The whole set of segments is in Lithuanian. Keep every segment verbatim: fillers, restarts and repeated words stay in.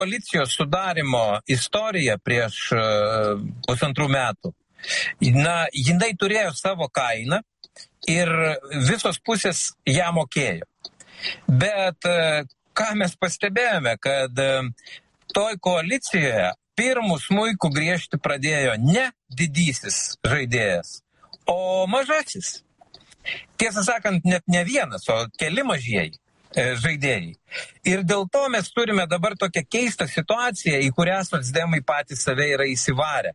koalicijos sudarimo istorija prieš uh, pusantrų metų, na, jinai turėjo savo kainą ir visos pusės ją mokėjo. Bet uh, ką mes pastebėjome, kad uh, toj koalicijoje pirmų smuikų griežti pradėjo ne didysis žaidėjas, o mažasis. Tiesą sakant, net ne vienas, o keli mažieji žaidėjai. Ir dėl to mes turime dabar tokią keistą situaciją, į kurią socdemai patys save yra įsivarę.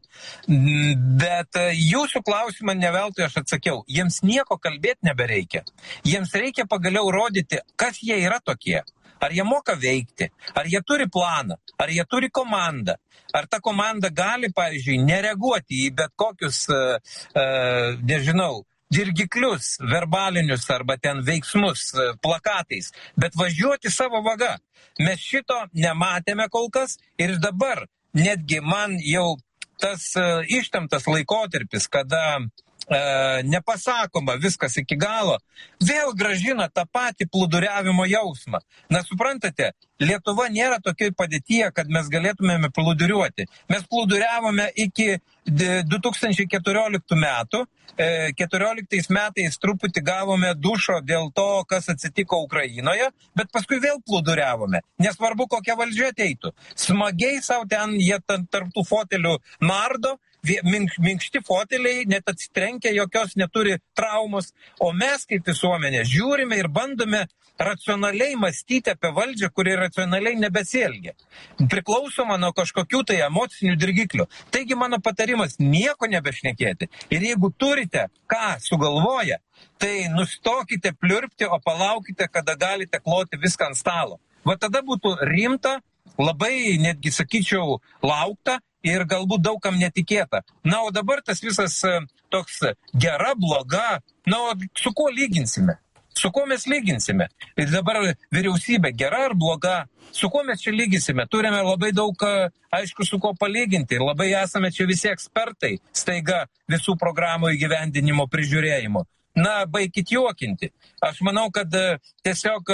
Bet jūsų klausimą ne veltui aš atsakiau. Jiems nieko kalbėti nebereikia. Jiems reikia pagaliau rodyti, kas jie yra tokie. Ar jie moka veikti, ar jie turi planą, ar jie turi komandą. Ar ta komanda gali, pavyzdžiui, nereaguoti į bet kokius, uh, uh, nežinau, dirgiklius, verbalinius arba ten veiksmus plakatais, bet važiuoti savo vaga. Mes šito nematėme kol kas ir dabar netgi man jau tas uh, ištemptas laikotarpis, kada uh, nepasakoma viskas iki galo, vėl grąžina tą patį plūduriavimo jausmą. Na, suprantate, Lietuva nėra tokioj padėtyje, kad mes galėtumėme plūduriuoti. Mes plūduriavome iki du tūkstančiai keturioliktų metų. keturioliktais metais truputį gavome dušo dėl to, kas atsitiko Ukrainoje, bet paskui vėl plūduriavome. Nesvarbu, kokia valdžia ateitų. Smagiai savo ten jie tarp tų fotelių nardo, minkšti foteliai, net atsitrenkia, jokios neturi traumos, o mes kaip visuomenė žiūrime ir bandome racionaliai mąstyti apie valdžią, kuri racionaliai nebesielgia. Priklausoma nuo kažkokių tai emocinių dirgiklių. Taigi mano patarimas nieko nebešnekėti. Ir jeigu turite ką sugalvoję, tai nustokite pliurpti, o palaukite, kada galite kloti viską ant stalo. Va tada būtų rimta, labai netgi sakyčiau laukta ir galbūt daugam netikėta. Na, o dabar tas visas toks gera, bloga, na, o su kuo lyginsime? Su kuo mes lyginsime? Ir dabar vyriausybė gera ar bloga? Su kuo mes čia lyginsime? Turime labai daug, aišku, su kuo palyginti. Ir labai esame čia visi ekspertai staiga visų programų įgyvendinimo prižiūrėjimo. Na, baikit juokinti. Aš manau, kad tiesiog,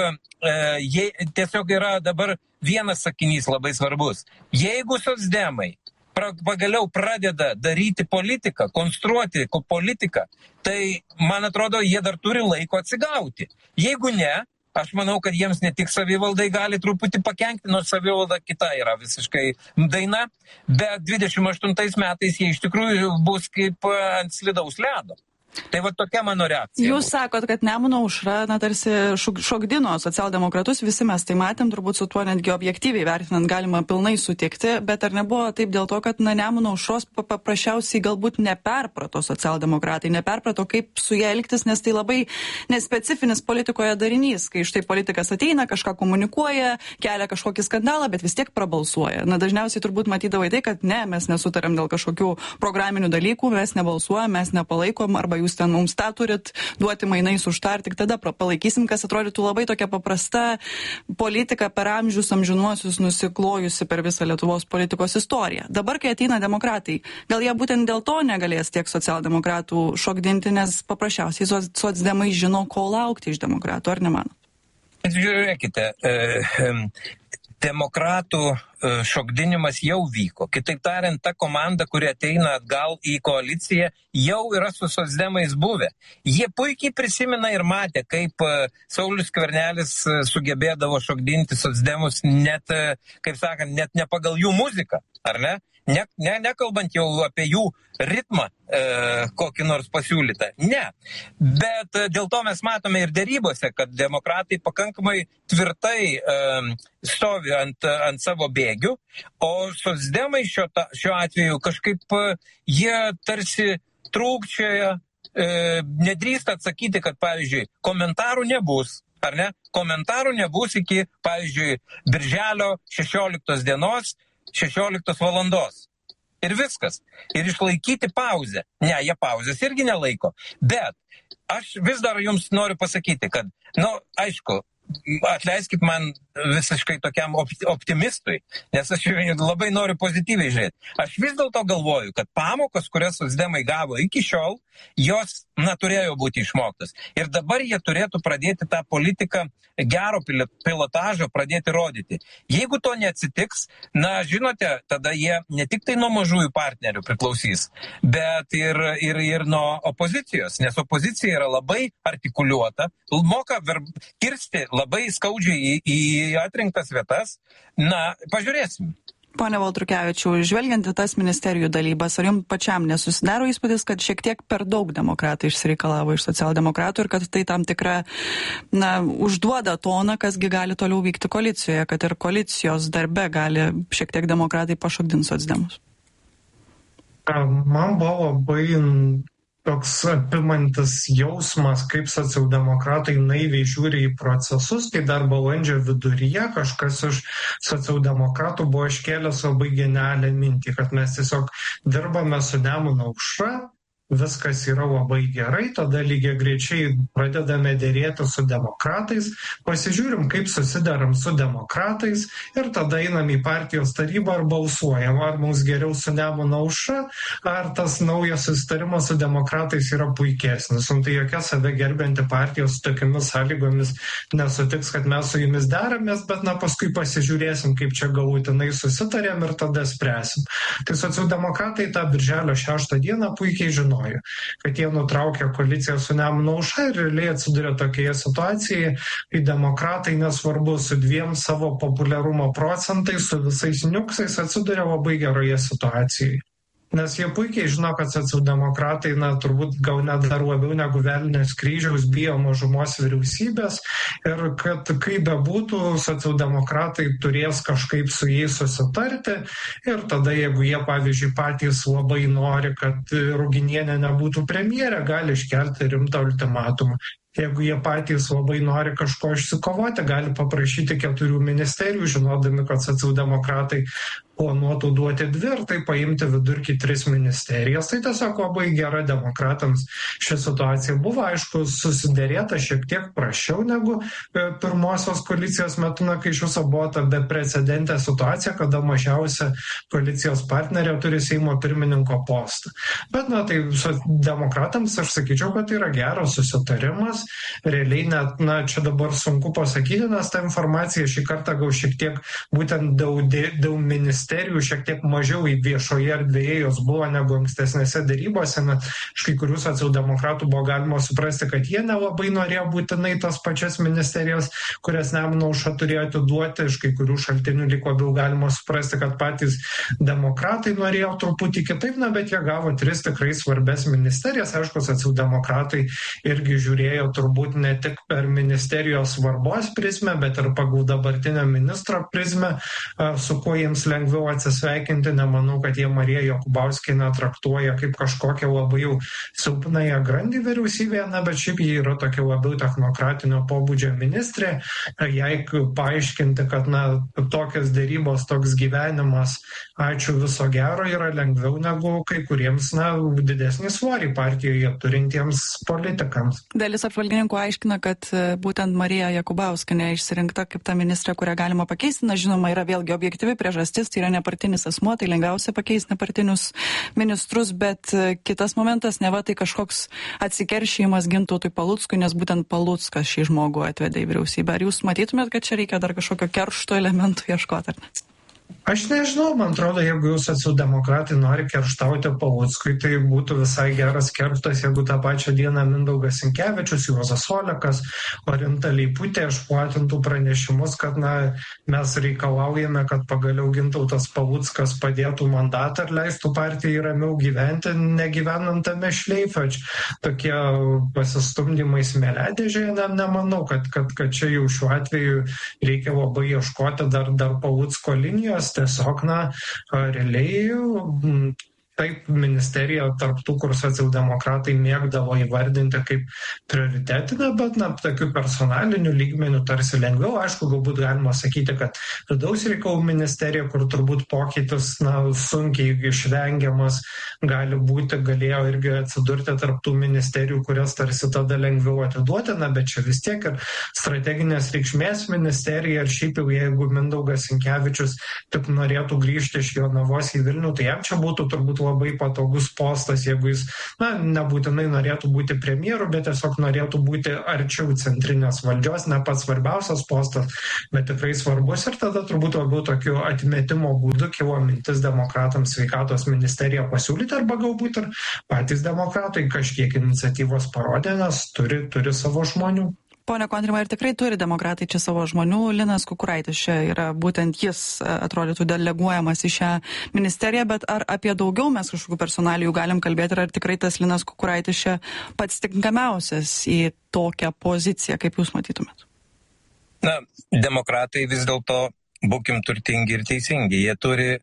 je, tiesiog yra dabar vienas sakinys labai svarbus. Jeigu socdemai pra, pagaliau pradeda daryti politiką, konstruoti politiką, tai, man atrodo, jie dar turi laiko atsigauti. Jeigu ne, aš manau, kad jiems ne tik savivaldai gali truputį pakenkti, nors savivalda kita yra visiškai daina, bet dvidešimt aštuntais metais jie iš tikrųjų bus kaip ant slidaus ledo. Tai va tokia mano reakcija. Jūs sakot, kad Nemuno aušra, na, tarsi šokdino socialdemokratus, visi mes tai matėm, turbūt su tuo netgi objektyviai vertinant galima pilnai sutikti, bet ar nebuvo taip dėl to, kad, na, Nemuno aušros paprasčiausiai galbūt neperprato socialdemokratai, neperprato, kaip su jie elgtis, nes tai labai nespecifinis politikoje darinys, kai štai politikas ateina, kažką komunikuoja, kelia kažkokį skandalą, bet vis tiek prabalsuoja. Na, dažniausiai turbūt matydavai tai, kad ne, mes nesutarėm dėl kažkokių programinių dalykų, mes nebalsuojam, mes nepalaikom, arba jūs ten mums tą turit duoti mainais už tą ir tik tada palaikysim, kas atrodytų labai tokia paprasta politika per amžius amžinuosius nusiklojusi per visą Lietuvos politikos istoriją. Dabar, kai ateina demokratai, gal jie būtent dėl to negalės tiek socialdemokratų šokdinti, nes paprasčiausiai socdemai žino, ko laukti iš demokratų, ar nemanot? Žiūrėkite, demokratų šokdinimas jau vyko. Kitaip tariant, ta komanda, kuri ateina atgal į koaliciją, jau yra su socdemais buvę. Jie puikiai prisimena ir matė, kaip Saulius Skvernelis sugebėdavo šokdinti socdemus net, kaip sakant, net ne pagal jų muziką, ar ne? Ne, ne, nekalbant jau apie jų ritmą e, kokį nors pasiūlytą. Ne. Bet e, dėl to mes matome ir dėrybose, kad demokratai pakankamai tvirtai e, stovi ant, ant savo bėgių, o socdemai šio, ta, šiuo atveju kažkaip e, jie tarsi trūkčioja, e, nedrįsta atsakyti, kad, pavyzdžiui, komentarų nebus. Ar ne? Komentarų nebus iki, pavyzdžiui, birželio šešioliktos dienos, šešioliktos valandos. Ir viskas. Ir išlaikyti pauzę. Ne, jie pauzės irgi nelaiko. Bet aš vis dar jums noriu pasakyti, kad, nu, aišku, atleiskit man visiškai tokiam optimistui, nes aš labai noriu pozityviai žiūrėti. Aš vis dėlto galvoju, kad pamokos, kurias socdemai gavo iki šiol, jos, na, turėjo būti išmoktas. Ir dabar jie turėtų pradėti tą politiką gero pilotažo, pradėti rodyti. Jeigu to neatsitiks, na, žinote, tada jie ne tik tai nuo mažųjų partnerių priklausys, bet ir, ir, ir nuo opozicijos, nes opozicija yra labai artikuliuota, moka verb, kirsti labai skaudžiai į, į atrinktas vietas. Na, pažiūrėsim. Pone Baltrukevičiau, žvelgiant į tas ministerijų dalybas, ar jums pačiam nesusidaro įspūdis, kad šiek tiek per daug demokratai išsireikalavo iš socialdemokratų ir kad tai tam tikra, na, užduoda toną, kasgi gali toliau vykti koalicijoje, kad ir koalicijos darbe gali šiek tiek demokratai pašokdinti socdemus? Man buvo labai toks apimantis jausmas, kaip socialdemokratai naiviai žiūri į procesus, kai dar balandžio viduryje kažkas iš socialdemokratų buvo iškėlęs labai genialią mintį, kad mes tiesiog dirbame su Nemuno aušra, viskas yra labai gerai, tada lygiai greičiai pradedame dėrėti su demokratais, pasižiūrim, kaip susidaram su demokratais ir tada einam į partijos tarybą ar balsuojam, ar mums geriau su Nemuno aušra, ar tas naujas susitarimas su demokratais yra puikesnis. Un tai jokia save gerbianti partijos su tokiamis sąlygomis nesutiks, kad mes su jumis deramės, bet na paskui pasižiūrėsim, kaip čia galutinai susitarėm ir tada spręsim. Tai socialdemokratai tą birželio šeštą dieną puikiai žino, kad jie nutraukė koaliciją su Nemuno aušra ir realiai atsidūrė tokioje situacijoje, kai demokratai, nesvarbu, su dviem savo populiarumo procentais, su visais niuksais atsidūrė labai geroje situacijoje. Nes jie puikiai žino, kad socialdemokratai, na, turbūt gal net dar labiau negu velnės kryžiaus bijo mažumos vyriausybės ir kad kaip bebūtų, socialdemokratai turės kažkaip su jais susitarti ir tada, jeigu jie, pavyzdžiui, patys labai nori, kad Ruginienė nebūtų premjerė, gali iškelti rimtą ultimatumą. Jeigu jie patys labai nori kažko išsikovoti, gali paprašyti keturių ministerijų, žinodami, kad socialdemokratai planuotų duoti dvi ir tai paimti vidurkį tris ministerijas. Tai tiesiog labai gera demokratams ši situacija buvo. Aišku, susiderėta šiek tiek prašiau negu pirmosios koalicijos metu, na, kai iš viso buvo ta beprecedentė situacija, kada mažiausia koalicijos partnerė turi Seimo pirmininko postą. Bet, na, tai demokratams aš sakyčiau, kad tai yra geras susitarimas. Realiai net, na, čia dabar sunku pasakyti, nes ta informacija šį kartą gal šiek tiek būtent dėl, dėl ministerijų šiek tiek mažiau į viešoje erdvėje jos buvo negu ankstesnėse darybose, nes iš kai kurių socialdemokratų buvo galima suprasti, kad jie nelabai norėjo būtinai tas pačias ministerijas, kurias Nemuno aušra turėjo atiduoti, iš kai kurių šaltinių liko labiau galima suprasti, kad patys demokratai norėjo truputį kitaip, na, bet jie gavo tris tikrai svarbes ministerijas. Aišku, socialdemokratai irgi žiūrėjo turbūt ne tik per ministerijos svarbos prizmę, bet ir pagal dabartinę ministro prizmę, su kuo jiems lengviau atsisveikinti. Nemanau, kad jie Mariją Jokubauskienę traktuoja kaip kažkokią labai jau silpnąją grandį vyriausybėje, na, bet šiaip jie yra tokia labiau technokratinio pobūdžio ministrė. Jai paaiškinti, kad, na, tokios dėrybos, toks gyvenimas, ačiū viso gero, yra lengviau negu kai kuriems, na, didesnį svorį partijoje turintiems politikams. Dalis apžvalgininkų aiškina, kad būtent Marija Jokubauskienė išsirinkta kaip ta ministrė, kurią galima pakeisti. Na, žinoma, yra vėlgi objektyvi priežastis, tai yra nepartinis asmuo, tai lengviausia pakeisti nepartinius ministrus, bet kitas momentas, neva tai kažkoks atsikeršymas Gintautui Paluckui, nes būtent Paluckas šį žmogų atvedė į vyriausybę. Ar jūs matytumėt, kad čia reikia dar kažkokio keršto elementų ieškoti, ar ne? Aš nežinau, man atrodo, jeigu jūs socialdemokratai nori kerštauti Paluckui, tai būtų visai geras kerštas, jeigu tą pačią dieną Mindaugas Sinkevičius, Juozas Olekas, Orinta Leiputė išplatintų pranešimus, kad, na, mes reikalaujame, kad pagaliau Gintautas Paluckas padėtų mandatą ir leistų partijai ramiau gyventi, negyvenant tame šleife. Tokie pasistumdymai smėliadėžėje, ne, nemanau, kad, kad, kad čia jau šiuo atveju reikia labai ieškoti dar, dar Palucko linijos. Tiesiog, na, realiai taip ministerija tarptų, kur socialdemokratai mėgdavo įvardinti kaip prioritetinę, bet na, tokių personalinių lygmenių tarsi lengviau. Aišku, galbūt galima sakyti, kad vidaus reikalų ministerija, kur turbūt pokytis na, sunkiai išvengiamas gali būti, galėjo irgi atsidurti tarptų ministerijų, kurias tarsi tada lengviau atiduoti, na, bet čia vis tiek ir strateginės reikšmės ministerija, ir šiaip jau jeigu Mindaugas Sinkevičius tik norėtų grįžti iš Jonavos į Vilnių, tai jam čia būtų turbūt labai patogus postas, jeigu jis, na, nebūtinai norėtų būti premjeru, bet tiesiog norėtų būti arčiau centrinės valdžios, ne pats svarbiausias postas, bet tikrai svarbus, ir tada turbūt labiau tokiu atmetimo būdu kilo mintis demokratams sveikatos ministeriją pasiūlyti, arba galbūt ir patys demokratai kažkiek iniciatyvos parodė, nes turi, turi savo žmonių. Pone Kontrimai, ir tikrai turi demokratai čia savo žmonių. Linas Kukuraitis čia yra, būtent jis atrodytų deleguojamas į šią ministeriją, bet ar apie daugiau mes kažkokių personalijų galim kalbėti, ar tikrai tas Linas Kukuraitis čia pats tinkamiausias į tokią poziciją, kaip jūs matytumėt? Na, demokratai vis dėlto, būkim turtingi ir teisingi, jie turi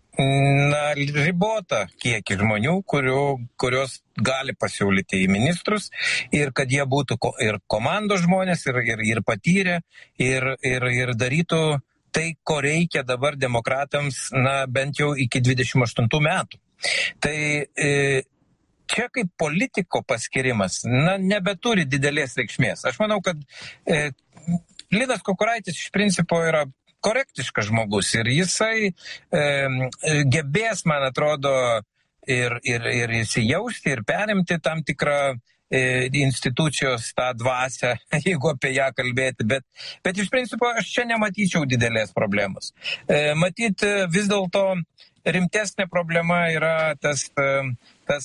na, ribotą kiekį žmonių, kurių, kurios gali pasiūlyti į ministrus, ir kad jie būtų ko, ir komandos žmonės, ir, ir, ir patyrę, ir, ir, ir darytų tai, ko reikia dabar demokratams, na, bent jau iki dvidešimt aštuntų metų. Tai e, čia kaip politiko paskirimas, na, nebeturi didelės reikšmės. Aš manau, kad e, Linas Kukuraitis iš principo yra korektiškas žmogus, ir jisai e, gebės, man atrodo, ir, ir, ir įsijausti, ir perimti tam tikrą e, institucijos tą dvasią, jeigu apie ją kalbėti, bet, bet iš principo aš čia nematyčiau didelės problemos. E, matyt, vis dėlto rimtesnė problema yra tas, tas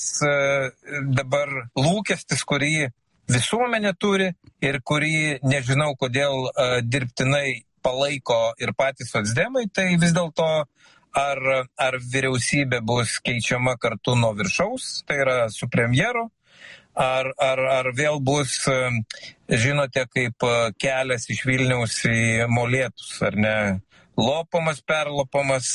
dabar lūkestis, kurį visuomenė turi ir kurį nežinau, kodėl uh, dirbtinai palaiko ir patys socdemai, tai vis dėlto ar, ar vyriausybė bus keičiama kartu nuo viršaus, tai yra su premjeru, ar, ar, ar vėl bus, žinote, kaip kelias iš Vilniaus į Molėtus, ar ne, lopamas, perlopamas,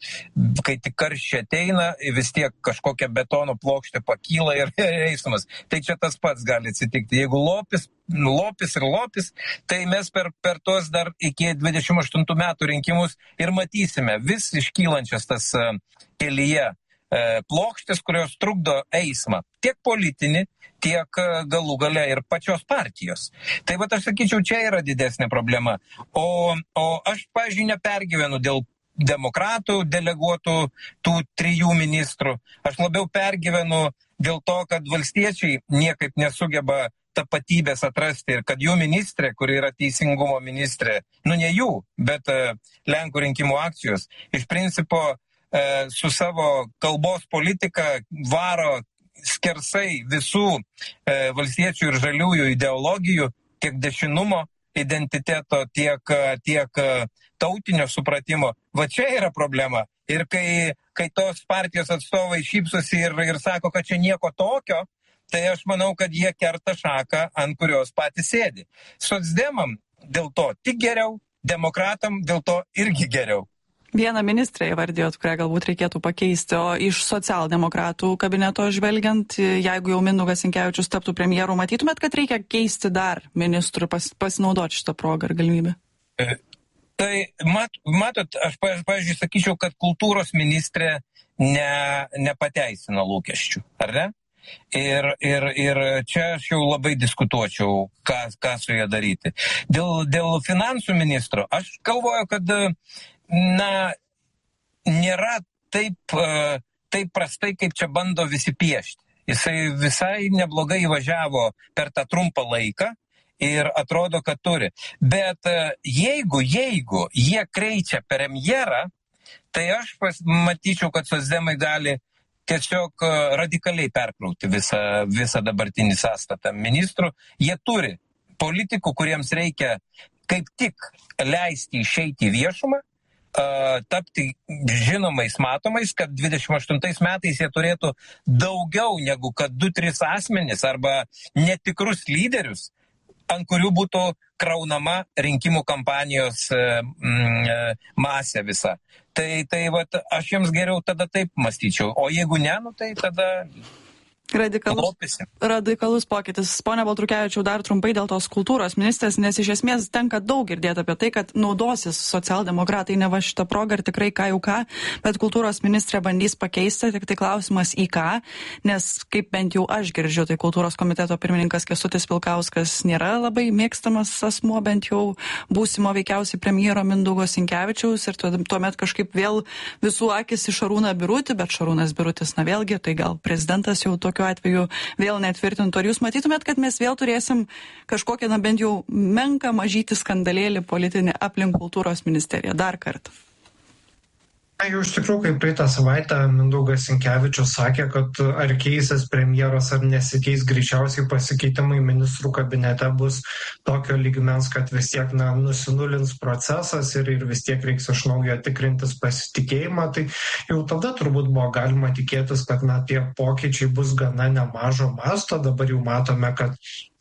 kai tik karščiai ateina, vis tiek kažkokia betono plokštė pakyla ir eismas. Tai čia tas pats gali atsitikti. Jeigu lopis, lopis ir lopis, tai mes per, per tos dar iki dvidešimt aštuntų metų rinkimus ir matysime vis iškylančias tas kelyje plokštės, kurios trukdo eismą. Tiek politinį, tiek galų gale ir pačios partijos. Tai vat aš sakyčiau, čia yra didesnė problema. O, o aš, pavyzdžiui, nepergyvenu dėl demokratų deleguotų tų trijų ministrų. Aš labiau pergyvenu dėl to, kad valstiečiai niekaip nesugeba tapatybės atrasti ir kad jų ministrė, kuri yra teisingumo ministrė, nu ne jų, bet uh, Lenkų rinkimų akcijos, iš principo uh, su savo kalbos politika varo skersai visų e, valstiečių ir žaliųjų ideologijų, tiek dešinumo identiteto, tiek, tiek tautinio supratimo. Va čia yra problema. Ir kai, kai tos partijos atstovai šypsosi ir, ir sako, kad čia nieko tokio, tai aš manau, kad jie kerta šaką, ant kurios patys sėdi. Socdemam dėl to tik geriau, demokratam dėl to irgi geriau. Vieną ministrę įvardėjot, kurią galbūt reikėtų pakeisti, o iš socialdemokratų kabineto žvelgiant, jeigu jau Mindaugas Sinkevičius taptų premjeru, matytumėt, kad reikia keisti dar ministrų, pas, pasinaudoti šitą progą ir galimybę? E, tai mat, matot, aš, pavyzdžiui, sakyčiau, kad kultūros ministrė ne, nepateisino lūkesčių, ar ne? Ir, ir, ir čia aš jau labai diskutuočiau, ką, ką su ją daryti. Dėl, dėl finansų ministro, aš galvoju, kad na, nėra taip, taip prastai, kaip čia bando visi piešti. Jisai visai neblogai įvažiavo per tą trumpą laiką ir atrodo, kad turi. Bet jeigu, jeigu jie kreičia premjerą, tai aš pas, matyčiau, kad socdemai gali tiesiog radikaliai perkrauti visą, visą dabartinį sąstatą ministrų. Jie turi politikų, kuriems reikia kaip tik leisti išeiti į viešumą, tapti žinomais, matomais, kad dvidešimt aštuntais metais jie turėtų daugiau negu kad du, tris asmenis arba netikrus lyderius ant kurių būtų kraunama rinkimų kampanijos mm, masė visa. Tai, tai vat, aš jums geriau tada taip mąstyčiau. O jeigu ne, nu, tai tada... Radikalus, radikalus pokytis. Pone Baltrukevičiau, dar trumpai dėl tos kultūros ministrės, nes iš esmės tenka daug girdėti apie tai, kad naudosis socialdemokratai ne va šitą progą ir tikrai ką jau ką, bet kultūros ministrė bandys pakeisti, tik tai klausimas į ką, nes kaip bent jau aš girdžiu, tai kultūros komiteto pirmininkas Kęstutis Pilkauskas nėra labai mėgstamas asmuo, bent jau būsimo veikiausiai premjero Mindaugo Sinkevičiaus ir tuomet kažkaip vėl visų akis į Šarūną Birutį, bet Šarūnas Birutis, na vėlgi, tai gal prezidentas jau tokio atveju vėl netvirtintų. Ar jūs matytumėt, kad mes vėl turėsim kažkokią, na bent jau menką mažytį skandalėlį politinį aplink kultūros ministeriją dar kartą? Jau iš tikrųjų, kaip praeitą savaitę Mindaugas Sinkevičius sakė, kad ar keisis premjeras ar nesikeis, greičiausiai pasikeitimai ministrų kabinete bus tokio lygmens, kad vis tiek na, nusinulins procesas ir, ir vis tiek reiks iš naujo tikrintis pasitikėjimą. Tai jau tada turbūt buvo galima tikėtis, kad na, tie pokyčiai bus gana nemažo masto. Dabar jau matome, kad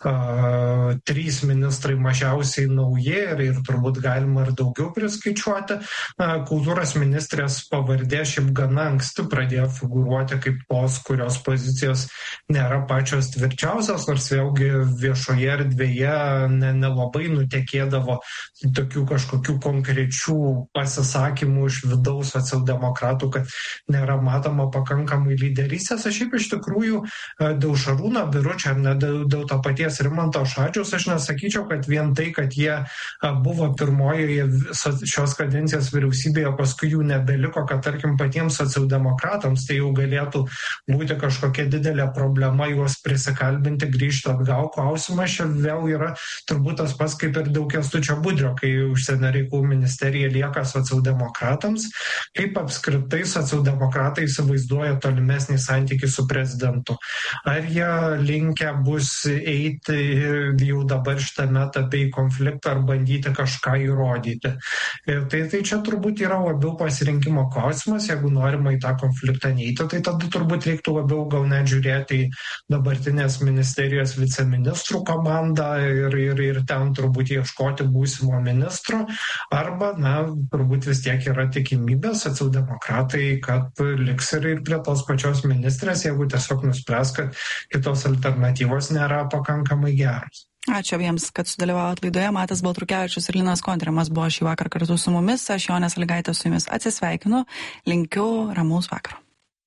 Uh, trys ministrai mažiausiai nauji ir, ir turbūt galima ir daugiau priskaičiuoti. Uh, kultūros ministrės pavardė šiaip gana anksti pradėjo figūruoti kaip tos, kurios pozicijos nėra pačios tvirčiausios, nors vėlgi viešoje erdvėje ne, nelabai nutekėdavo tokių kažkokių konkrečių pasisakymų iš vidaus socialdemokratų, kad nėra matoma pakankamai lyderystės. Aš šiaip iš tikrųjų uh, dėl Šarūno Biručio ar ne dėl, dėl to paties Rimanto Šadžiaus, aš nesakyčiau, kad vien tai, kad jie buvo pirmojoje šios kadencijos vyriausybėje, paskui jų nebeliko, kad tarkim patiems socialdemokratams tai jau galėtų būti kažkokia didelė problema juos prisikalbinti, grįžti atgal. Klausimas čia vėl yra turbūt tas pats kaip ir daug Kęstučio Budrio, kai užsienio reikalų ministerija lieka socialdemokratams, kaip apskritai socialdemokratai įsivaizduoja tolimesnį santykį su prezidentu. Ar jie linkę bus eiti jau dabar šitame etape į konfliktą ar bandyti kažką įrodyti. Ir tai, tai čia turbūt yra labiau pasirinkimo klausimas, jeigu norima į tą konfliktą neiti, tai tada turbūt reiktų labiau gal net žiūrėti į dabartinės ministerijos viceministrų komandą ir, ir, ir ten turbūt ieškoti būsimo ministro, arba, na, turbūt vis tiek yra tikimybė socialdemokratai, kad liks ir, ir prie tos pačios ministrės, jeigu tiesiog nuspręs, kad kitos alternatyvos nėra pakankamai geras. Ačiū abiems, kad sudalyvavot laidoje. Matas Baltrukevičius ir Linas Kontrimas buvo šį vakar kartu su mumis. Aš Jonė Sąlygaitė su jumis atsisveikinu. Linkiu ramaus vakaro.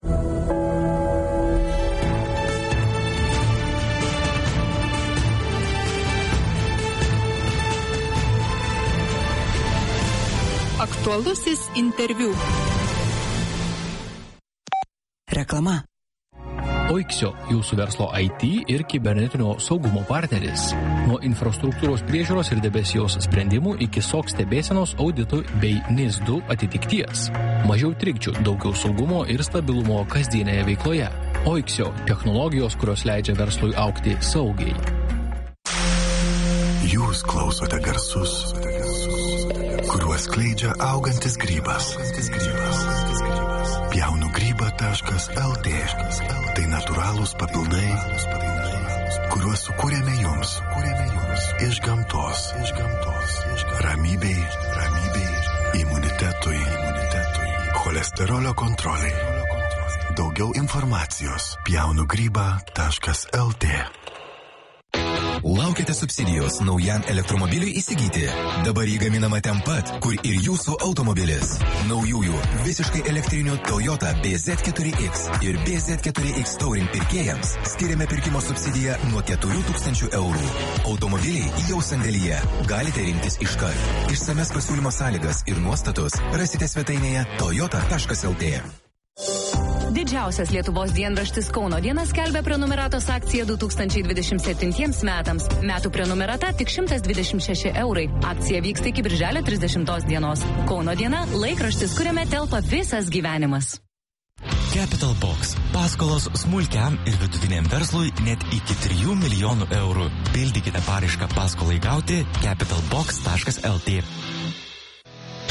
Aktualusis interviu. Reklama. Oiksio, jūsų verslo I T ir kibernetinio saugumo partneris. Nuo infrastruktūros priežiūros ir debesijos sprendimų iki S O C stebėsenos auditų bei N I S du atitikties. Mažiau trikdžių, daugiau saugumo ir stabilumo kasdienėje veikloje. Oiksio – technologijos, kurios leidžia verslui augti saugiai. Jūs klausote garsus, kuriuos skleidžia augantis grybas. Pjaunu grybą taškas L T. Tai natūralūs papildai, kuriuos sukūrėme jums iš gamtos. Ramybei, ramybei, imunitetui, imunitetui, cholesterolio kontroliai. Daugiau informacijos pjaunu grybą taškas L T. Laukite subsidijos naujam elektromobiliui įsigyti. Dabar jį gaminama ten pat, kur ir jūsų automobilis. Naujųjų visiškai elektrinių Toyota B Z keturi X ir B Z keturi X Touring pirkėjams skiriame pirkimo subsidiją nuo keturių tūkstančių eurų. Automobiliai jau sandėlyje. Galite rinktis iškart. Išsames pasiūlymo sąlygas ir nuostatus rasite svetainėje toyota taškas L T. Didžiausias Lietuvos dienraštis Kauno diena skelbia prenumeratos akciją du tūkstančiai dvidešimt septintiems metams. Metų prenumerata tik šimtas dvidešimt šeši eurai. Akcija vyksta iki birželio trisdešimtos dienos. Kauno diena – laikraštis, kuriame telpa visas gyvenimas. Capital Box. Paskolos smulkiam ir vidutiniam verslui net iki trijų milijonų eurų. Pildykite paraišką paskolai gauti capital box taškas L T.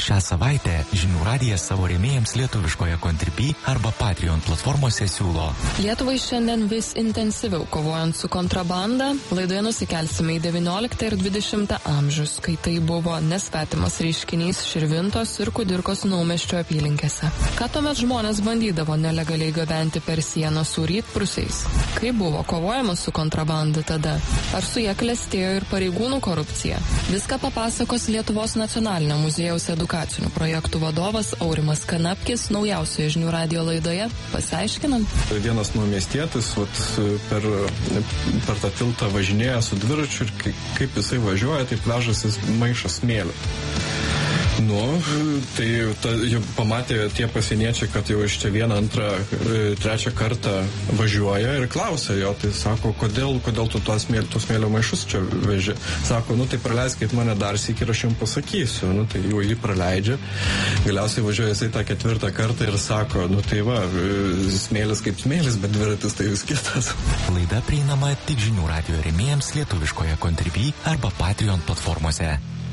Šią savaitę Žinių radijas savo rėmėjams lietuviškoje Contribui arba Patreon platformose siūlo. Lietuvai šiandien vis intensyviau kovojant su kontrabanda, laidoje nusikelsime į devynioliktą ir dvidešimtą amžius, kai tai buvo nesvetimas reiškinys Širvintos ir Kudirkos Naumiesčio apylinkėse. Ką tuomet žmonės bandydavo nelegaliai gabenti per sieną su rytprūsiais? Kaip buvo kovojama su kontrabanda tada? Ar su ja klestėjo ir pareigūnų korupcija? Viską papasakos Lietuvos nacionalinio muziejaus edukacinių projektų vadovas Aurimas Kanapkis naujausioje Žinių radijo laidoje. Pasiaiškinam. Vienas naumiestietis vat, per, per tą tiltą važinėja su dviračiu ir kaip jisai važiuoja, tai pliažas jis maišo smėlį. Nu, tai ta, jau pamatė tie pasieniečiai, kad jau iš čia vieną, antrą, trečią kartą važiuoja ir klausia jo, tai sako, kodėl, kodėl tu tuos smėlio, tuos smėlio maišus čia veži. Sako, nu tai praleiskit mane dar sykį ir aš jums pasakysiu. Nu tai jau jį praleidžia. Galiausiai važiuoja jisai tą ketvirtą kartą ir sako, nu tai va, smėlis kaip smėlis, bet dviratis tai vis kitas. Laida prieinama tik Žinių radijo rėmėjams lietuviškoje Contribui arba Patreon platformose.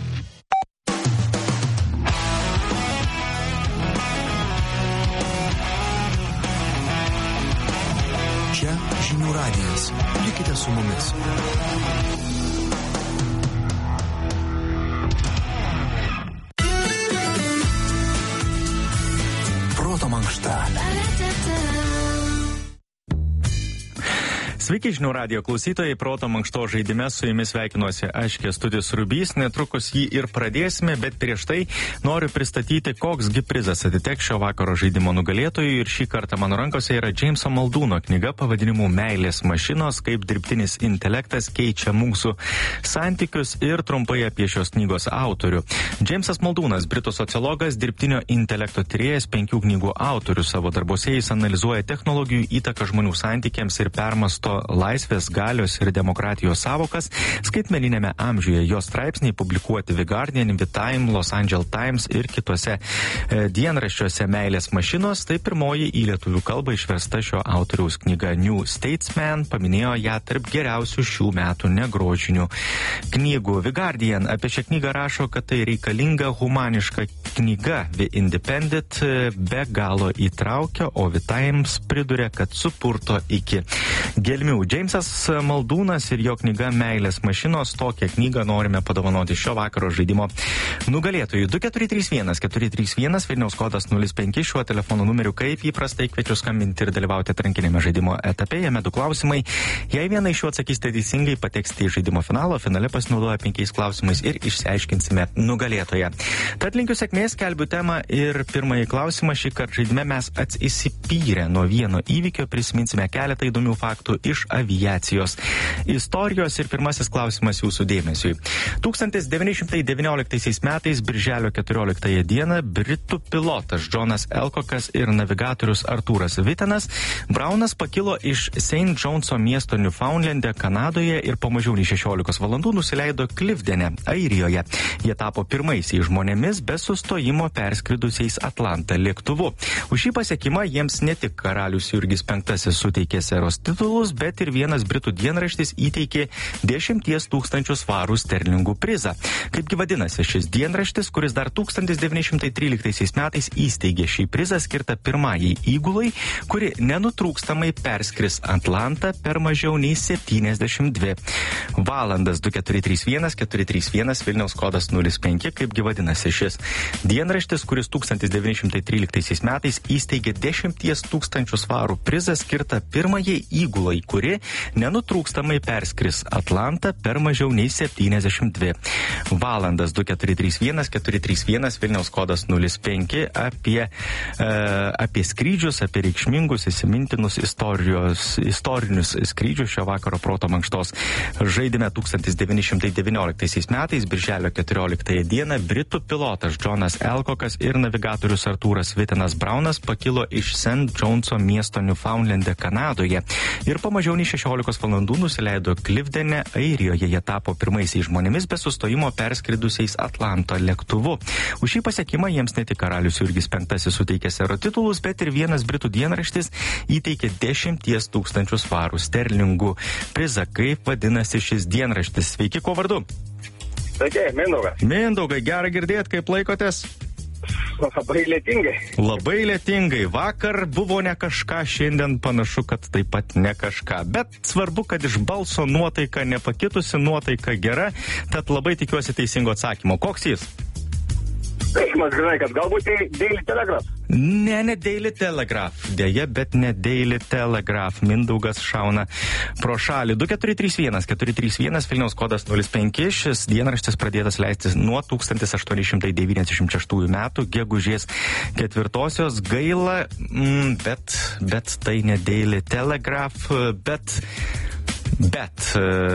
Čia Žinių radijas. Likite su mumis. Proto mankšta. Sveiki, Žinių radijo klausytojai, Proto mankšto žaidime su jumis sveikinuosi aš, Kęstutis Rubys, netrukus jį ir pradėsime, bet prieš tai noriu pristatyti, koksgi prizas atiteks šio vakaro žaidimo nugalėtojui ir šį kartą mano rankose yra Jameso Maldūno knyga pavadinimu Meilės mašinos, kaip dirbtinis intelektas keičia mūsų santykius ir trumpai apie šios knygos autorių. Jamesas Maldūnas, britų sociologas, dirbtinio intelekto tyrėjas, penkių knygų autorius, savo darbuose jis analizuoja technologijų įtaką žmonių santykiams ir permasto laisvės, galios ir demokratijos savokas skaitmeninėme amžiuje. Jo straipsniai publikuoti The Guardian, The Time, Los Angeles Times ir kitose e, dienraščiuose. Meilės mašinos tai pirmoji į lietuvių kalbą išversta šio autoriaus knyga. New Statesman paminėjo ją tarp geriausių šių metų negrožinių knygų. The Guardian apie šią knygą rašo, kad tai reikalinga humaniška knyga. The Independent be galo įtraukia, o The Times priduria, kad supurto iki gelmių. Jamesas Maldūnas ir jo knyga Meilės mašinos, tokią knygą norime padovanoti šio vakaro žaidimo nugalėtojui. du keturi trys vienas keturi trys vienas, Vilniaus kodas nulis penki, šiuo telefono numeriu kaip įprastai kviečiu skambinti ir dalyvauti atrankinėme žaidimo etape. Jame du klausimai. Jei vieną iš jų atsakysite teisingai, pateksite į žaidimo finalo, finale pasinaudoja penkiais klausimais ir išsiaiškinsime nugalėtoją. Tad linkiu sėkmės, kelbiu temą ir pirmąjį klausimą. Šį kartą žaidime mes atsisipyrę nuo vieno įvykio prisiminsime keletą įdomių faktų iš aviacijos istorijos ir pirmasis klausimas jūsų dėmesiui. tūkstantis devyni šimtai devynioliktaisiais metais, birželio keturioliktąją dieną, britų pilotas Johnas Elcockas ir navigatorius Artūras Vitenas Braunas pakilo iš Saint Johnso miesto Newfoundlande, Kanadoje ir po mažiau nei šešiolikos valandų nusileido Clivdene, Airijoje. Jie tapo pirmaisiais žmonėmis be sustojimo perskridusiais Atlantą lėktuvu. Už šį pasiekimą jiems ne tik karalius Jurgis penktasis suteikė seros titulus, bet ir vienas britų dienraštis įteikė dešimties tūkstančių svarų sterlingų prizą. Kaipgi vadinasi šis dienraštis, kuris dar tūkstantis devyni šimtai tryliktaisiais metais įsteigė šį prizą skirtą pirmajai įgulai, kuri nenutrūkstamai perskris Atlantą per mažiau nei septyniasdešimt dvi valandas. Du keturi trys vienas keturi trys vienas, Vilniaus kodas nulis penki. Kaipgi vadinasi šis dienraštis, kuris tūkstantis devyni šimtai tryliktaisiais metais įsteigė dešimties tūkstančių svarų prizą skirtą pirmajai įgulai, kuri nenutrūkstamai perskris Atlantą per mažiau nei septyniasdešimt dvi valandas. Du keturi trys vienas keturi trys vienas, Vilniaus kodas nulis penki. Apie, e, apie skrydžius, apie reikšmingus, įsimintinus istorijos, istorinius skrydžius šio vakaro Proto mankštos žaidime. Tūkstantis devyni šimtai devynioliktaisiais metais, birželio keturioliktąją dieną, britų pilotas Johnas Elcockas ir navigatorius Artūras Vitenas Braunas pakilo iš Saint Johnso miesto Newfoundlande, Kanadoje ir po mažiau nei šešiolikos valandų nusileido Clivdene, Airijoje. Jie tapo pirmaisiais žmonėmis be sustojimo perskridusiais Atlanto lėktuvu. Už šį pasiekimą jiems ne tik karalius Jurgis penktasis suteikė sero titulus, bet ir vienas britų dienraštis įteikė dešimties tūkstančių svarų sterlingų prizą. Kaip vadinasi šis dienraštis? Sveiki, kuo vardu? Sveiki, Mindaugas. Mindaugai, gera girdėti, kaip laikotės? Labai lėtingai. Labai lėtingai. Vakar buvo ne kažką, šiandien panašu, kad taip pat ne kažką. Bet svarbu, kad iš balso nuotaika nepakitusi, nuotaika gera, tad labai tikiuosi teisingo atsakymo. Koks jis? Aš žinai, kad galbūt tai Daily Telegraph. Ne, ne Daily Telegraph. Deja, bet ne Daily Telegraph. Mindaugas šauna pro šalį. du keturi trys vienas keturi trys vienas, Vilniaus kodas nulis penki. Šis dienraštis pradėtas leistis nuo tūkstantis aštuoni šimtai devyniasdešimt šeštųjų metų, gegužės ketvirtosios. Gaila, mm, bet, bet tai ne Daily Telegraph, bet... Bet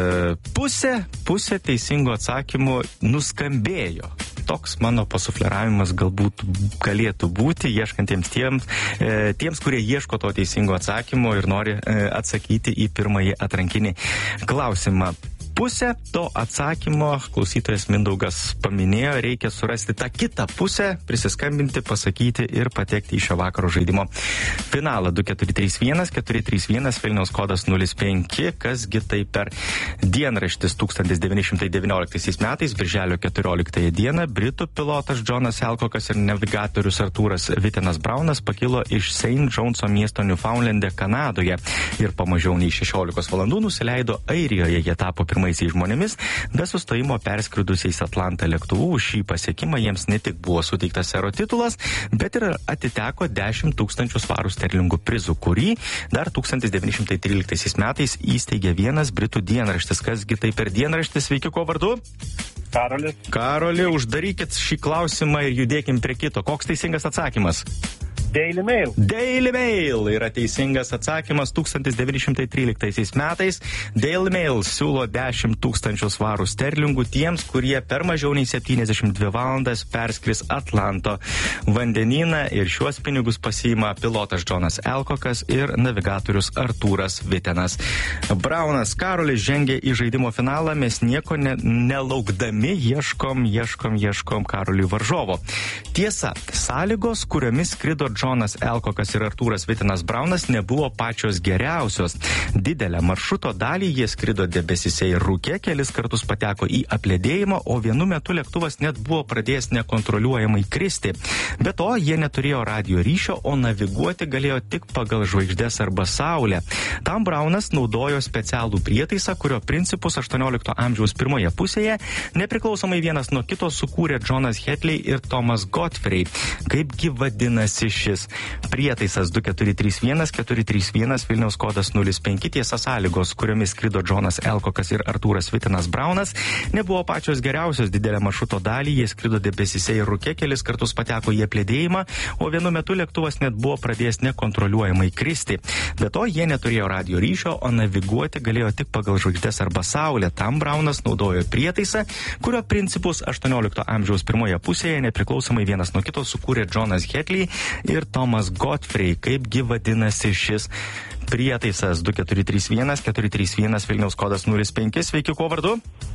pusė, pusė teisingų atsakymų nuskambėjo. Toks mano pasufleravimas galbūt galėtų būti, ieškantiems tiems, e, tiems, kurie ieško to teisingo atsakymo ir nori e, atsakyti į pirmąjį atrankinį klausimą. Pusę to atsakymo klausytojas Mindaugas paminėjo, reikia surasti tą kitą pusę, prisiskambinti, pasakyti ir patekti į šio vakaro žaidimo finalą. du keturi trys vienas keturi trys vienas, Vilniaus kodas nulis penki, kasgi tai per dienraštis. Tūkstantis devyni šimtai devynioliktaisiais metais, birželio keturioliktąją dieną, britų pilotas Džonas Elkokas ir navigatorius Artūras Vitenas Braunas pakilo iš Saint Johnso miesto Newfoundlande, Kanadoje ir po mažiau nei šešiolikos valandų nusileido Airijoje. Jie tapo pirmaisiais žmonėmis, be sustojimo perskridusiais Atlantą lėktuvu. Už šį pasiekimą jiems ne tik buvo suteiktas ero titulas, bet ir atiteko dešimt tūkstančių svarų sterlingų prizų, kurį dar tūkstantis devyni šimtai tryliktaisiais metais įsteigė vienas britų dienraštis. Kasgi tai per dienraštis? Sveiki, ko vardu? Karolis. Karoli, uždarykit šį klausimą ir judėkim prie kito. Koks teisingas atsakymas? Daily Mail. Daily Mail yra teisingas atsakymas. Tūkstantis devyni šimtai tryliktaisiais metais Daily Mail siūlo dešimt tūkstančių svarų sterlingų tiems, kurie per mažiau nei septyniasdešimt dvi valandas perskris Atlanto vandenyną, ir šiuos pinigus pasiima pilotas Džonas Elkokas ir navigatorius Artūras Vitenas Braunas. Karolis žengia į žaidimo finalą, mes nieko ne, nelaukdami ieškom, ieškom, ieškom Karoliui varžovo. Tiesa, sąlygos, kuriomis skrido Džonas Elkokas ir Artūras Vitenas Braunas, nebuvo pačios geriausios. Didelę maršruto dalį jie skrido debesyse ir rūke, kelis kartus pateko į apledėjimą, o vienu metu lėktuvas net buvo pradėjęs nekontroliuojamai kristi. Be to, jie neturėjo radio ryšio, o naviguoti galėjo tik pagal žvaigždes arba saulę. Tam Braunas naudojo specialų prietaisą, kurio principus aštuoniolikto amžiaus pirmoje pusėje nepriklausomai vienas nuo kito sukūrė Džonas Hetley ir Thomas Godfrey. Kaipgi vadinasi šis prietaisas? Du keturi trys vienas keturi trys vienas, Vilniaus kodas nulis penki. Tiesa, sąlygos, kuriomis skrido Džonas Elkokas ir Artūras Vitenas Braunas, nebuvo pačios geriausios. Didelę maršruto dalį jie skrido debesyse ir rūke, kelis kartus pateko į apledėjimą, o vienu metu lėktuvas net buvo pradėjęs nekontroliuojamai kristi. Be to, jie neturėjo radio ryšio, o naviguoti galėjo tik pagal žvaigždes arba saulę. Tam Braunas naudojo prietaisą, kurio principus aštuoniolikto amžiaus pirmoje pusėje nepriklausomai vienas nuo kito sukūrė Džonas Hetley ir Thomas Godfrey. Kaipgi vadinasi šis prietaisas? Du keturi trys vienas keturi trys vienas, Vilniaus kodas nulis penki. Sveiki, kuo vardu?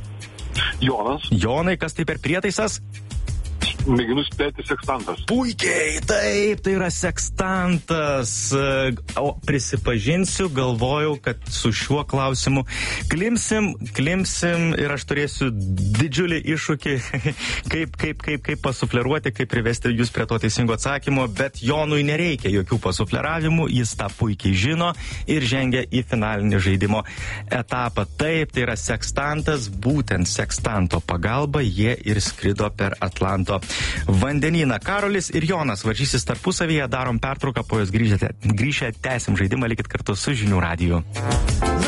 Jonas. Jonai, kas tai per prietaisas? Mėginu spėti, sekstantas. Puikiai, taip, tai yra sekstantas. O prisipažinsiu, galvojau, kad su šiuo klausimu klimsim, klimsim ir aš turėsiu didžiulį iššūkį, kaip, kaip, kaip, kaip pasufleruoti, kaip privesti jūs prie to teisingo atsakymo, bet Jonui nereikia jokių pasufleravimų, jis tą puikiai žino ir žengia į finalinį žaidimo etapą. Taip, tai yra sekstantas, būtent sekstanto pagalba jie ir skrido per Atlanto vandenyną. Karolis ir Jonas varžysis tarpusavyje, darom pertrauką, po jos grįžę, grįžę tęsim žaidimą, likit kartu su Žinių radiju.